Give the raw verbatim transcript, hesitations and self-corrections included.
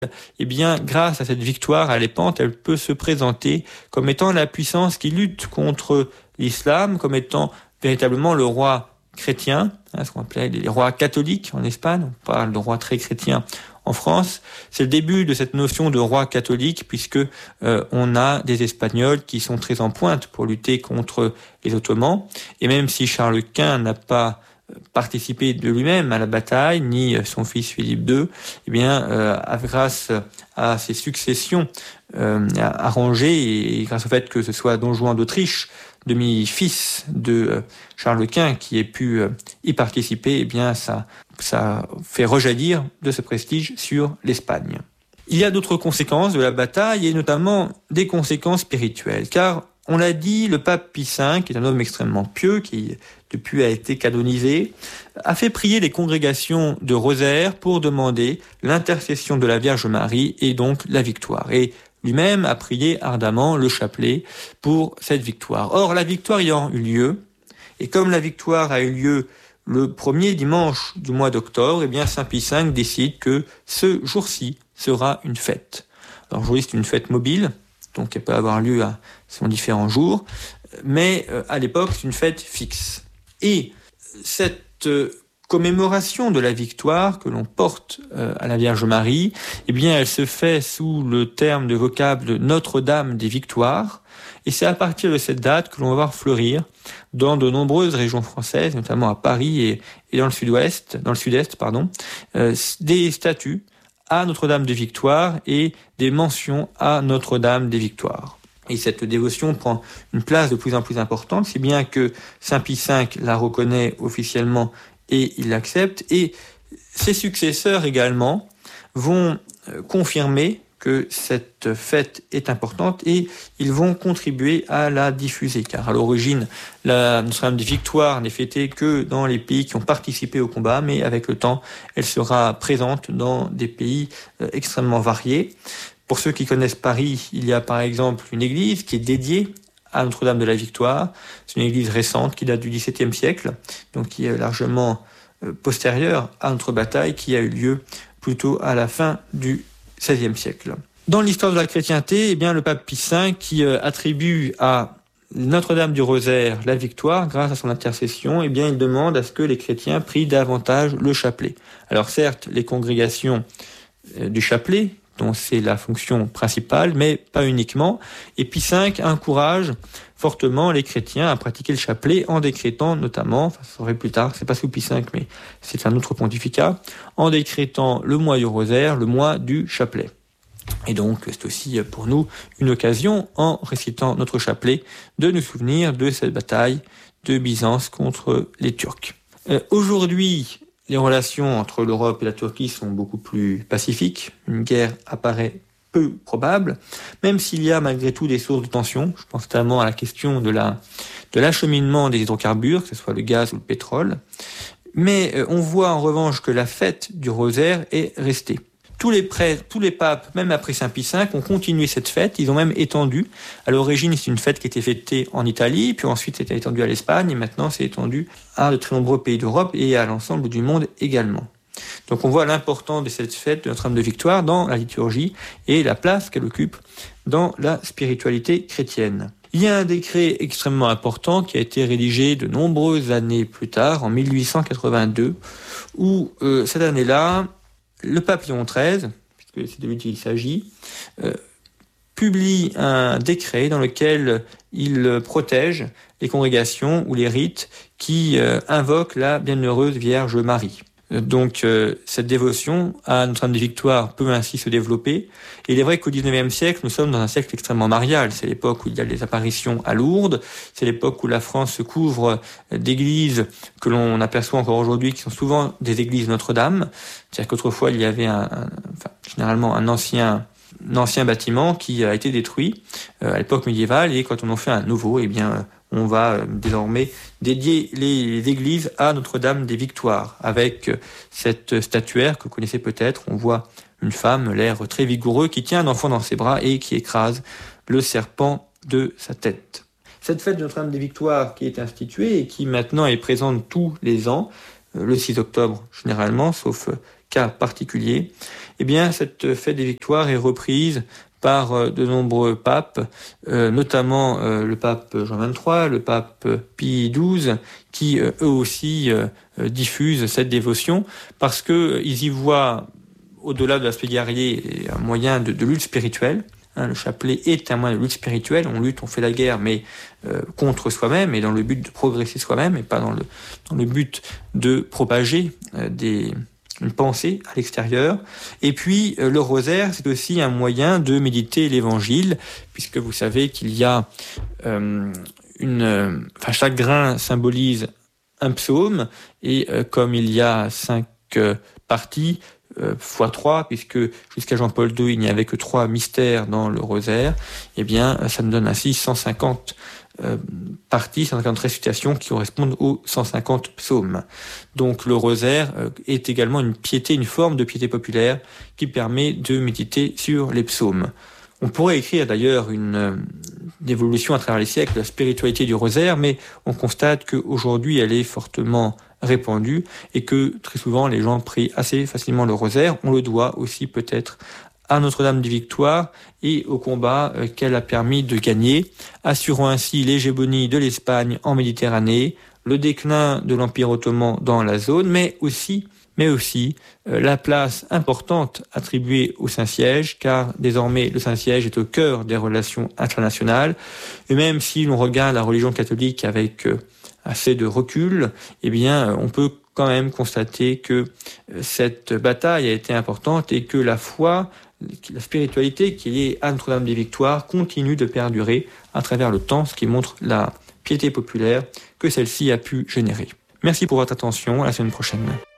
eh bien, grâce à cette victoire alépante, elle peut se présenter comme étant la puissance qui lutte contre l'islam, comme étant véritablement le roi chrétien, hein, ce qu'on appelait les rois catholiques en Espagne, on parle de rois très chrétiens en France. C'est le début de cette notion de roi catholique, puisque euh, on a des Espagnols qui sont très en pointe pour lutter contre les Ottomans, et même si Charles Quint n'a pas participer de lui-même à la bataille, ni son fils Philippe deux, eh bien, euh, grâce à ses successions euh, arrangées et grâce au fait que ce soit Don Juan d'Autriche, demi-fils de euh, Charles Quint, qui ait pu euh, y participer, eh bien, ça, ça fait rejaillir de ce prestige sur l'Espagne. Il y a d'autres conséquences de la bataille, et notamment des conséquences spirituelles, car on l'a dit, le pape Pie cinq, qui est un homme extrêmement pieux, qui depuis a été canonisé, a fait prier les congrégations de rosaire pour demander l'intercession de la Vierge Marie et donc la victoire. Et lui-même a prié ardemment le chapelet pour cette victoire. Or, la victoire ayant eu lieu, et comme la victoire a eu lieu le premier dimanche du mois d'octobre, eh bien Saint Pie cinq décide que ce jour-ci sera une fête. Alors aujourd'hui, c'est une fête mobile, donc elle peut avoir lieu à selon différents jours, mais euh, à l'époque, c'est une fête fixe. Et cette euh, commémoration de la victoire que l'on porte euh, à la Vierge Marie, eh bien, elle se fait sous le terme de vocable de Notre-Dame des Victoires, et c'est à partir de cette date que l'on va voir fleurir dans de nombreuses régions françaises, notamment à Paris et, et dans le sud-ouest, dans le sud-est, pardon, euh, des statues à Notre-Dame des Victoires et des mentions à Notre-Dame des Victoires. Et cette dévotion prend une place de plus en plus importante, si bien que Saint Pie cinq la reconnaît officiellement et il l'accepte. Et ses successeurs également vont confirmer que cette fête est importante et ils vont contribuer à la diffuser. Car à l'origine, la Notre-Dame des Victoires n'est fêtée que dans les pays qui ont participé au combat, mais avec le temps, elle sera présente dans des pays extrêmement variés. Pour ceux qui connaissent Paris, il y a par exemple une église qui est dédiée à Notre-Dame de la Victoire. C'est une église récente qui date du dix-septième siècle, donc qui est largement postérieure à notre bataille qui a eu lieu plutôt à la fin du seizième siècle. Dans l'histoire de la chrétienté, eh bien, le pape Pie cinq qui euh, attribue à Notre-Dame du Rosaire la victoire grâce à son intercession, eh bien, il demande à ce que les chrétiens prient davantage le chapelet. Alors certes, les congrégations euh, du chapelet, dont c'est la fonction principale, mais pas uniquement. Et Pie cinq encourage fortement les chrétiens à pratiquer le chapelet en décrétant notamment, enfin ça serait plus tard, c'est pas sous Pie cinq, mais c'est un autre pontificat, en décrétant le mois du rosaire, le mois du chapelet. Et donc c'est aussi pour nous une occasion, en récitant notre chapelet, de nous souvenir de cette bataille de Byzance contre les Turcs. Euh, aujourd'hui, les relations entre l'Europe et la Turquie sont beaucoup plus pacifiques. Une guerre apparaît peu probable, même s'il y a malgré tout des sources de tension. Je pense notamment à la question de la de l'acheminement des hydrocarbures, que ce soit le gaz ou le pétrole. Mais euh, on voit en revanche que la fête du rosaire est restée. Tous les prêtres, tous les papes, même après Saint Pie cinq, ont continué cette fête. Ils ont même étendu. À l'origine, c'est une fête qui était fêtée en Italie, puis ensuite c'était étendu à l'Espagne, et maintenant c'est étendu à de très nombreux pays d'Europe et à l'ensemble du monde également. Donc on voit l'importance de cette fête de Notre-Dame de Victoire dans la liturgie et la place qu'elle occupe dans la spiritualité chrétienne. Il y a un décret extrêmement important qui a été rédigé de nombreuses années plus tard, en mille huit cent quatre-vingt-deux, où euh, cette année-là, le pape Léon treize, puisque c'est de lui qu'il s'agit, euh, publie un décret dans lequel il protège les congrégations ou les rites qui euh, invoquent la bienheureuse Vierge Marie. Donc euh, cette dévotion à Notre-Dame des Victoires peut ainsi se développer. Et il est vrai qu'au dix-neuvième siècle, nous sommes dans un siècle extrêmement marial. C'est l'époque où il y a les apparitions à Lourdes, c'est l'époque où la France se couvre d'églises que l'on aperçoit encore aujourd'hui, qui sont souvent des églises Notre-Dame. C'est-à-dire qu'autrefois, il y avait un, un, enfin, généralement un ancien, un ancien bâtiment qui a été détruit euh, à l'époque médiévale, et quand on en fait un nouveau, eh bien on va euh, désormais dédier les, les églises à Notre-Dame des Victoires, avec euh, cette statuaire que vous connaissez peut-être. On voit une femme, l'air très vigoureux, qui tient un enfant dans ses bras et qui écrase le serpent de sa tête. Cette fête de Notre-Dame des Victoires qui est instituée et qui maintenant est présente tous les ans, euh, le six octobre généralement, sauf euh, cas particulier, eh bien, cette fête des victoires est reprise par de nombreux papes, euh, notamment euh, le pape Jean vingt-trois, le pape Pie douze, qui euh, eux aussi euh, diffusent cette dévotion parce qu'ils y voient, au-delà de l'aspect guerrier, un moyen de, de lutte spirituelle. Hein, le chapelet est un moyen de lutte spirituelle. On lutte, on fait la guerre, mais euh, contre soi-même et dans le but de progresser soi-même et pas dans le, dans le but de propager euh, des... une pensée à l'extérieur. Et puis, euh, le rosaire, c'est aussi un moyen de méditer l'Évangile, puisque vous savez qu'il y a euh, une... Euh, enfin, chaque grain symbolise un psaume, et euh, comme il y a cinq euh, parties, euh, fois trois, puisque jusqu'à Jean-Paul deux, il n'y avait que trois mystères dans le rosaire, eh bien, ça nous donne ainsi cent cinquante Euh, parties, cent cinquante récitations qui correspondent aux cent cinquante psaumes. Donc le rosaire euh, est également une piété, une forme de piété populaire qui permet de méditer sur les psaumes. On pourrait écrire d'ailleurs une, euh, une évolution à travers les siècles de la spiritualité du rosaire, mais on constate qu'aujourd'hui elle est fortement répandue et que très souvent les gens prient assez facilement le rosaire. On le doit aussi peut-être à Notre-Dame des Victoires et au combat qu'elle a permis de gagner, assurant ainsi l'hégémonie de l'Espagne en Méditerranée, le déclin de l'Empire ottoman dans la zone, mais aussi, mais aussi euh, la place importante attribuée au Saint-Siège, car désormais le Saint-Siège est au cœur des relations internationales. Et même si l'on regarde la religion catholique avec euh, assez de recul, eh bien, on peut quand même constater que cette bataille a été importante et que la foi, la spiritualité qui est liée à Notre-Dame des Victoires continue de perdurer à travers le temps, ce qui montre la piété populaire que celle-ci a pu générer. Merci pour votre attention, à la semaine prochaine.